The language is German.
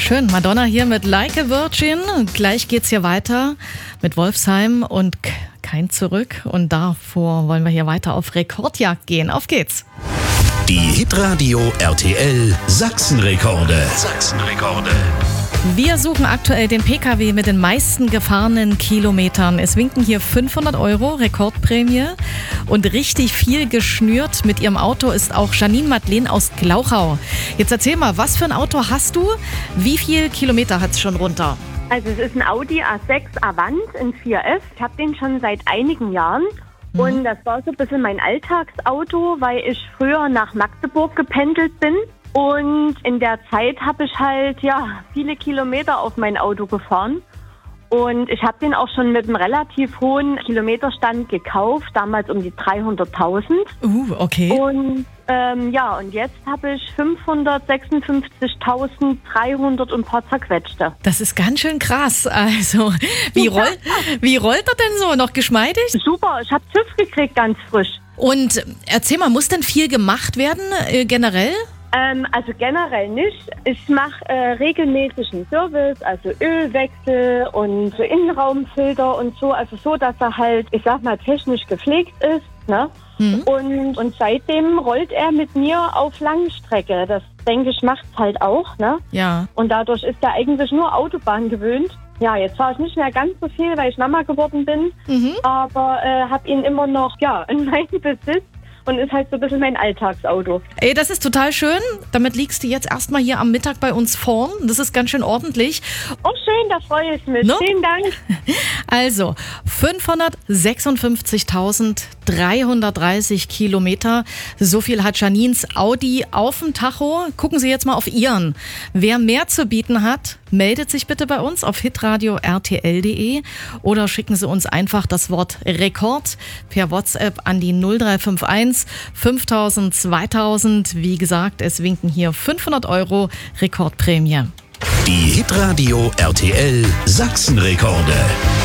Schön, Madonna hier mit Like a Virgin. Gleich geht's hier weiter mit Wolfsheim und kein Zurück. Und davor wollen wir hier weiter auf Rekordjagd gehen. Auf geht's! Die Hitradio RTL Sachsenrekorde. Wir suchen aktuell den PKW mit den meisten gefahrenen Kilometern. Es winken hier 500 € Rekordprämie und richtig viel geschnürt mit ihrem Auto ist auch Janine Madeleine aus Glauchau. Jetzt erzähl mal, was für ein Auto hast du? Wie viel Kilometer hat es schon runter? Also es ist ein Audi A6 Avant in 4F. Ich habe den schon seit einigen Jahren. Und das war so ein bisschen mein Alltagsauto, weil ich früher nach Magdeburg gependelt bin. Und in der Zeit habe ich halt viele Kilometer auf mein Auto gefahren. Und ich habe den auch schon mit einem relativ hohen Kilometerstand gekauft, damals um die 300.000. Okay. Und und jetzt habe ich 556.300 und ein paar zerquetschte. Das ist ganz schön krass. Also, wie rollt er denn so? Noch geschmeidig? Super, ich habe TÜV gekriegt, ganz frisch. Und erzähl mal, muss denn viel gemacht werden generell? Also generell nicht. Ich mache regelmäßig einen Service, also Ölwechsel und so Innenraumfilter und so. Also so, dass er halt, ich sag mal, technisch gepflegt ist, ne? Und seitdem rollt er mit mir auf Langstrecke. Das, denke ich, macht's halt auch, ne? Ja. Und dadurch ist er eigentlich nur Autobahn gewöhnt. Ja, jetzt fahre ich nicht mehr ganz so viel, weil ich Mama geworden bin. Aber habe ihn immer noch in meinem Besitz. Und ist halt so ein bisschen mein Alltagsauto. Ey, das ist total schön. Damit liegst du jetzt erstmal hier am Mittag bei uns vorn. Das ist ganz schön ordentlich. Oh, schön, da freue ich mich. No? Vielen Dank. Also, 556.330 Kilometer. So viel hat Janines Audi auf dem Tacho. Gucken Sie jetzt mal auf Ihren. Wer mehr zu bieten hat, meldet sich bitte bei uns auf hitradio rtl.de oder schicken Sie uns einfach das Wort Rekord per WhatsApp an die 0351 5000 2000. Wie gesagt, es winken hier 500 € Rekordprämie. Die Hitradio RTL Sachsenrekorde.